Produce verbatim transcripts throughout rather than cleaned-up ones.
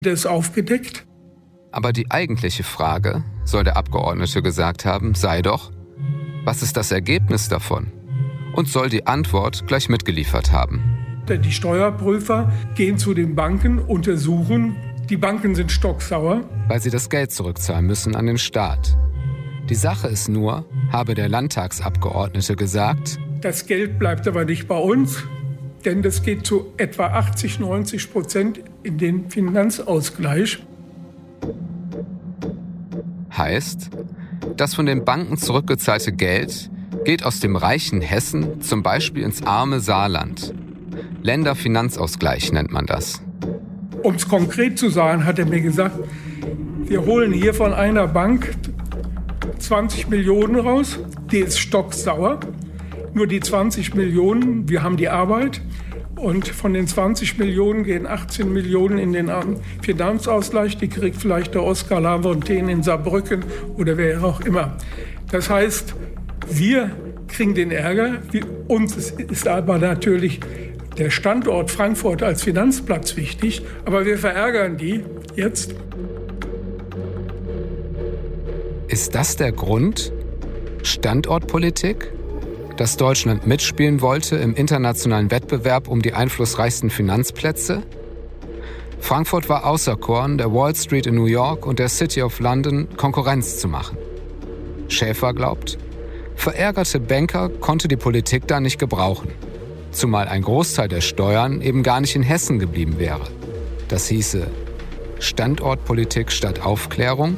Der ist aufgedeckt. Aber die eigentliche Frage, soll der Abgeordnete gesagt haben, sei doch, was ist das Ergebnis davon? Und soll die Antwort gleich mitgeliefert haben. Die Steuerprüfer gehen zu den Banken, untersuchen. Die Banken sind stocksauer. Weil sie das Geld zurückzahlen müssen an den Staat. Die Sache ist nur, habe der Landtagsabgeordnete gesagt, das Geld bleibt aber nicht bei uns, denn das geht zu etwa achtzig, neunzig Prozent in den Finanzausgleich. Heißt, das von den Banken zurückgezahlte Geld geht aus dem reichen Hessen zum Beispiel ins arme Saarland. Länderfinanzausgleich nennt man das. Um es konkret zu sagen, hat er mir gesagt, wir holen hier von einer Bank zwanzig Millionen raus, die ist stocksauer. Nur die zwanzig Millionen, wir haben die Arbeit. Und von den zwanzig Millionen gehen achtzehn Millionen in den Finanzausgleich. Die kriegt vielleicht der Oskar Lafontaine in Saarbrücken oder wer auch immer. Das heißt, wir kriegen den Ärger. Uns ist aber natürlich der Standort Frankfurt als Finanzplatz wichtig. Aber wir verärgern die jetzt. Ist das der Grund? Standortpolitik? Dass Deutschland mitspielen wollte im internationalen Wettbewerb um die einflussreichsten Finanzplätze? Frankfurt war auserkoren, der Wall Street in New York und der City of London Konkurrenz zu machen. Schäfer glaubt, verärgerte Banker konnte die Politik da nicht gebrauchen. Zumal ein Großteil der Steuern eben gar nicht in Hessen geblieben wäre. Das hieße Standortpolitik statt Aufklärung?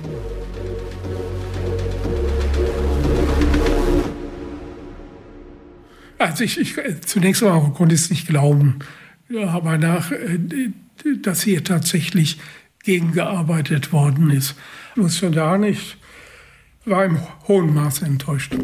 Also ich, ich zunächst mal konnte ich es nicht glauben, ja, aber nach, dass hier tatsächlich gegengearbeitet worden ist, muss schon da nicht, war im hohen Maße enttäuscht.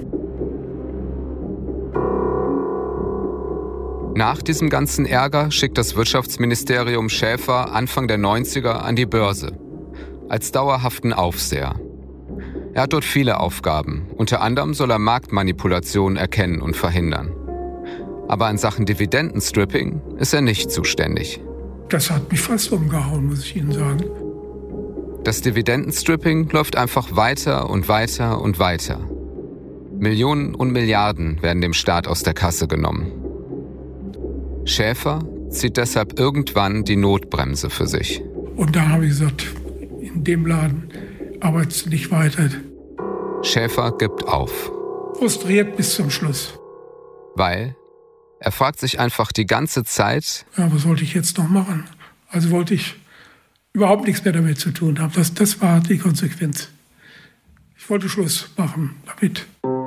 Nach diesem ganzen Ärger schickt das Wirtschaftsministerium Schäfer Anfang der neunziger an die Börse, als dauerhaften Aufseher. Er hat dort viele Aufgaben, unter anderem soll er Marktmanipulationen erkennen und verhindern. Aber in Sachen Dividendenstripping ist er nicht zuständig. Das hat mich fast umgehauen, muss ich Ihnen sagen. Das Dividendenstripping läuft einfach weiter und weiter und weiter. Millionen und Milliarden werden dem Staat aus der Kasse genommen. Schäfer zieht deshalb irgendwann die Notbremse für sich. Und da habe ich gesagt, in dem Laden arbeitet nicht weiter. Schäfer gibt auf. Frustriert bis zum Schluss. Weil er fragt sich einfach die ganze Zeit, ja, was sollte ich jetzt noch machen? Also wollte ich überhaupt nichts mehr damit zu tun haben. Das, das war die Konsequenz. Ich wollte Schluss machen damit.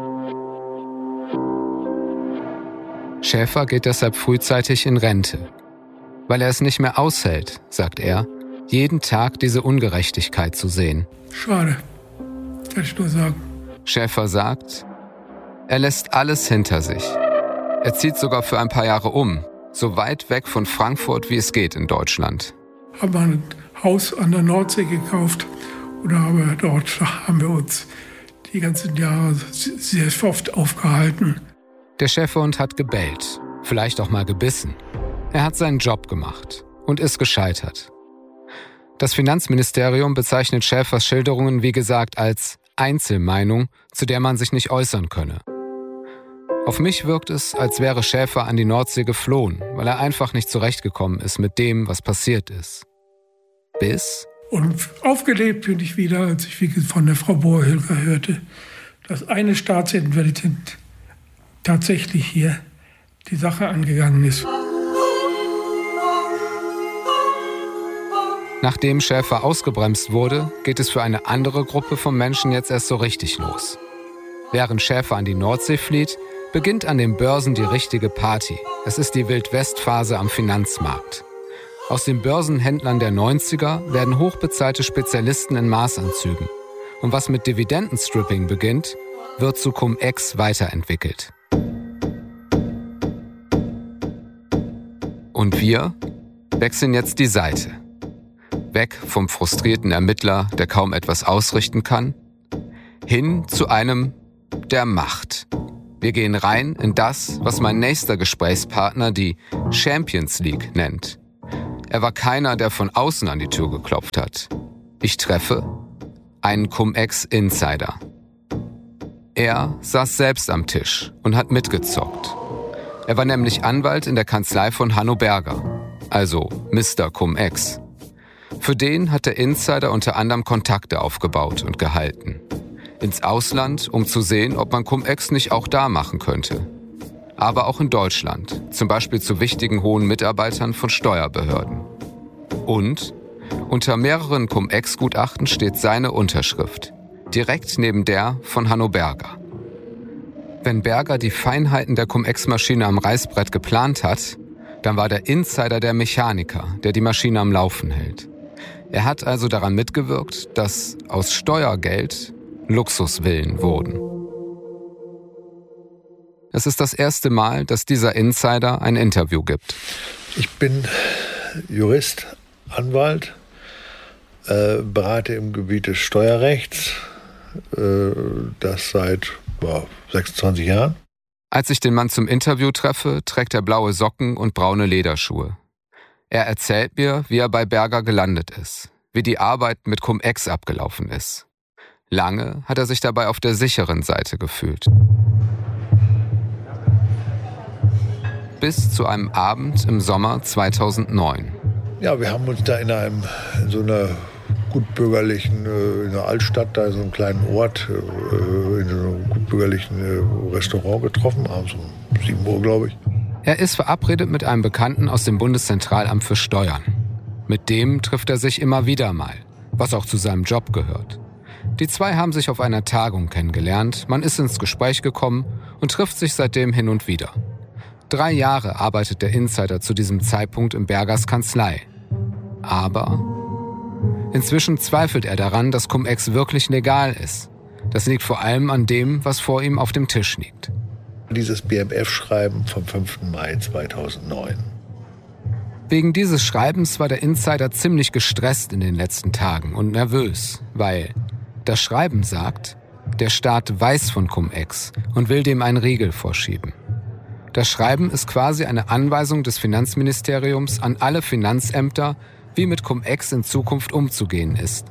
Schäfer geht deshalb frühzeitig in Rente. Weil er es nicht mehr aushält, sagt er, jeden Tag diese Ungerechtigkeit zu sehen. Schade, kann ich nur sagen. Schäfer sagt, er lässt alles hinter sich. Er zieht sogar für ein paar Jahre um, so weit weg von Frankfurt, wie es geht in Deutschland. Haben wir ein Haus an der Nordsee gekauft und haben dort haben wir uns die ganzen Jahre sehr oft aufgehalten. Der Schäferhund hat gebellt, vielleicht auch mal gebissen. Er hat seinen Job gemacht und ist gescheitert. Das Finanzministerium bezeichnet Schäfers Schilderungen, wie gesagt, als Einzelmeinung, zu der man sich nicht äußern könne. Auf mich wirkt es, als wäre Schäfer an die Nordsee geflohen, weil er einfach nicht zurechtgekommen ist mit dem, was passiert ist. Bis... Und aufgelebt bin ich wieder, als ich von der Frau Bohrhilger hörte, dass eine Staatsanwältin tatsächlich hier die Sache angegangen ist. Nachdem Schäfer ausgebremst wurde, geht es für eine andere Gruppe von Menschen jetzt erst so richtig los. Während Schäfer an die Nordsee flieht, beginnt an den Börsen die richtige Party. Es ist die Wild-West-Phase am Finanzmarkt. Aus den Börsenhändlern der neunziger werden hochbezahlte Spezialisten in Maßanzügen. Und was mit Dividendenstripping beginnt, wird zu Cum-Ex weiterentwickelt. Und wir wechseln jetzt die Seite. Weg vom frustrierten Ermittler, der kaum etwas ausrichten kann, hin zu einem, der macht. Wir gehen rein in das, was mein nächster Gesprächspartner die Champions League nennt. Er war keiner, der von außen an die Tür geklopft hat. Ich treffe einen Cum-Ex-Insider. Er saß selbst am Tisch und hat mitgezockt. Er war nämlich Anwalt in der Kanzlei von Hanno Berger, also Mister Cum-Ex. Für den hat der Insider unter anderem Kontakte aufgebaut und gehalten. Ins Ausland, um zu sehen, ob man Cum-Ex nicht auch da machen könnte. Aber auch in Deutschland, zum Beispiel zu wichtigen hohen Mitarbeitern von Steuerbehörden. Und unter mehreren Cum-Ex-Gutachten steht seine Unterschrift, direkt neben der von Hanno Berger. Wenn Berger die Feinheiten der Cum-Ex-Maschine am Reißbrett geplant hat, dann war der Insider der Mechaniker, der die Maschine am Laufen hält. Er hat also daran mitgewirkt, dass aus Steuergeld Luxusvillen wurden. Es ist das erste Mal, dass dieser Insider ein Interview gibt. Ich bin Jurist, Anwalt, äh, berate im Gebiet des Steuerrechts, äh, das seit boah, sechsundzwanzig Jahren. Als ich den Mann zum Interview treffe, trägt er blaue Socken und braune Lederschuhe. Er erzählt mir, wie er bei Berger gelandet ist, wie die Arbeit mit Cum-Ex abgelaufen ist. Lange hat er sich dabei auf der sicheren Seite gefühlt. Bis zu einem Abend im Sommer zweitausendneun. Ja, wir haben uns da in einem in so einer gutbürgerlichen, in einer Altstadt, da in so einem kleinen Ort, in so einem gutbürgerlichen Restaurant getroffen, abends um sieben Uhr, glaube ich. Er ist verabredet mit einem Bekannten aus dem Bundeszentralamt für Steuern. Mit dem trifft er sich immer wieder mal, was auch zu seinem Job gehört. Die zwei haben sich auf einer Tagung kennengelernt, man ist ins Gespräch gekommen und trifft sich seitdem hin und wieder. Drei Jahre arbeitet der Insider zu diesem Zeitpunkt in Bergers Kanzlei. Aber inzwischen zweifelt er daran, dass Cum-Ex wirklich legal ist. Das liegt vor allem an dem, was vor ihm auf dem Tisch liegt. Dieses B M F-Schreiben vom fünften Mai zweitausendneun. Wegen dieses Schreibens war der Insider ziemlich gestresst in den letzten Tagen und nervös, weil das Schreiben sagt, der Staat weiß von Cum-Ex und will dem einen Riegel vorschieben. Das Schreiben ist quasi eine Anweisung des Finanzministeriums an alle Finanzämter, wie mit Cum-Ex in Zukunft umzugehen ist.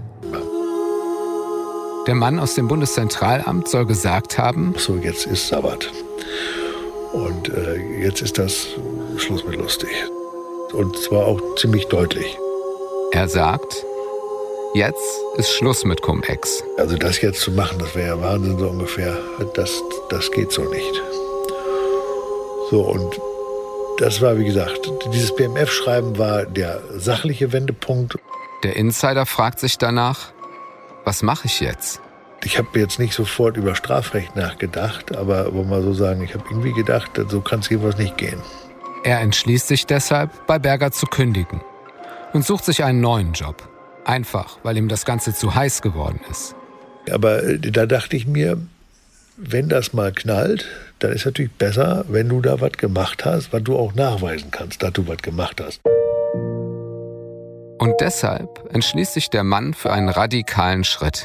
Der Mann aus dem Bundeszentralamt soll gesagt haben: So, jetzt ist Sabbat. Und äh, jetzt ist das Schluss mit lustig. Und zwar auch ziemlich deutlich. Er sagt, jetzt ist Schluss mit Cum-Ex. Also das jetzt zu machen, das wäre ja Wahnsinn so ungefähr. Das, das geht so nicht. So, und das war, wie gesagt, dieses B M F-Schreiben war der sachliche Wendepunkt. Der Insider fragt sich danach, was mache ich jetzt? Ich habe jetzt nicht sofort über Strafrecht nachgedacht, aber wollen wir mal so sagen, ich habe irgendwie gedacht, so kann es jedenfalls nicht gehen. Er entschließt sich deshalb, bei Berger zu kündigen und sucht sich einen neuen Job. Einfach, weil ihm das Ganze zu heiß geworden ist. Aber da dachte ich mir, wenn das mal knallt, dann ist natürlich besser, wenn du da was gemacht hast, was du auch nachweisen kannst, dass du was gemacht hast. Und deshalb entschließt sich der Mann für einen radikalen Schritt.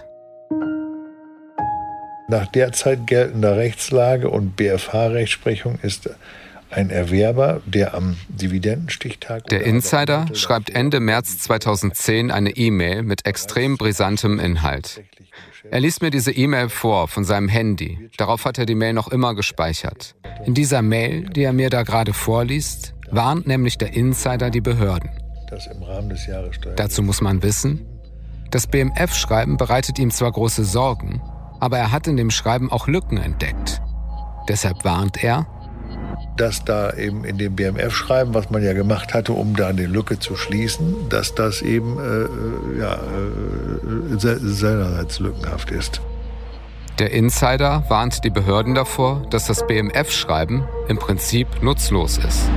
Nach derzeit geltender Rechtslage und B F H-Rechtsprechung ist ein Erwerber, der am Dividendenstichtag... Der Insider schreibt Ende März zweitausendzehn eine E-Mail mit extrem brisantem Inhalt. Er liest mir diese E-Mail vor von seinem Handy. Darauf hat er die Mail noch immer gespeichert. In dieser Mail, die er mir da gerade vorliest, warnt nämlich der Insider die Behörden. Das im Rahmen des Jahressteuer- Dazu muss man wissen, das B M F-Schreiben bereitet ihm zwar große Sorgen, aber er hat in dem Schreiben auch Lücken entdeckt. Deshalb warnt er, dass da eben in dem B M F-Schreiben, was man ja gemacht hatte, um da eine Lücke zu schließen, dass das eben äh, ja, äh, seinerseits lückenhaft ist. Der Insider warnt die Behörden davor, dass das B M F-Schreiben im Prinzip nutzlos ist.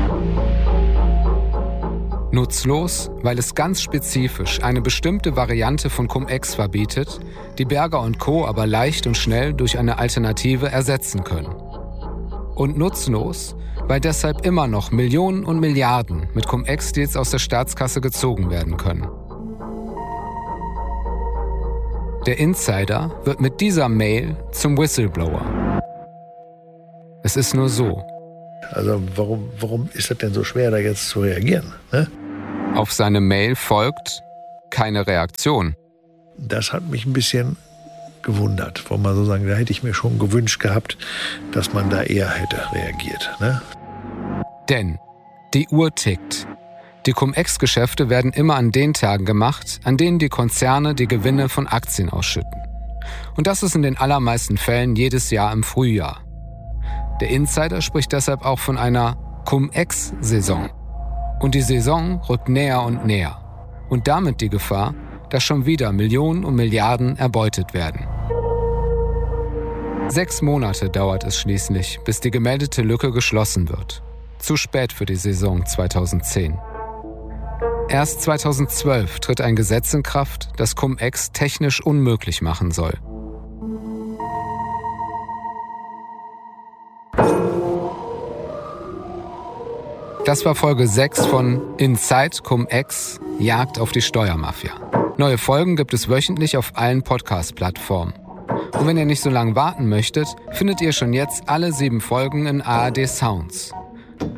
Nutzlos, weil es ganz spezifisch eine bestimmte Variante von Cum-Ex verbietet, die Berger und Co. aber leicht und schnell durch eine Alternative ersetzen können. Und nutzlos, weil deshalb immer noch Millionen und Milliarden mit Cum-Ex-Deals aus der Staatskasse gezogen werden können. Der Insider wird mit dieser Mail zum Whistleblower. Es ist nur so. Also warum, warum ist das denn so schwer, da jetzt zu reagieren? Ne? Auf seine Mail folgt keine Reaktion. Das hat mich ein bisschen gewundert, wollen wir so sagen. Da hätte ich mir schon gewünscht gehabt, dass man da eher hätte reagiert. Ne? Denn die Uhr tickt. Die Cum-Ex-Geschäfte werden immer an den Tagen gemacht, an denen die Konzerne die Gewinne von Aktien ausschütten. Und das ist in den allermeisten Fällen jedes Jahr im Frühjahr. Der Insider spricht deshalb auch von einer Cum-Ex-Saison. Und die Saison rückt näher und näher. Und damit die Gefahr, dass schon wieder Millionen und Milliarden erbeutet werden. Sechs Monate dauert es schließlich, bis die gemeldete Lücke geschlossen wird. Zu spät für die Saison zweitausendzehn. Erst zweitausendzwölf tritt ein Gesetz in Kraft, das Cum-Ex technisch unmöglich machen soll. Das war Folge sechs von Inside Cum-Ex – Jagd auf die Steuermafia. Neue Folgen gibt es wöchentlich auf allen Podcast-Plattformen. Und wenn ihr nicht so lange warten möchtet, findet ihr schon jetzt alle sieben Folgen in A R D Sounds.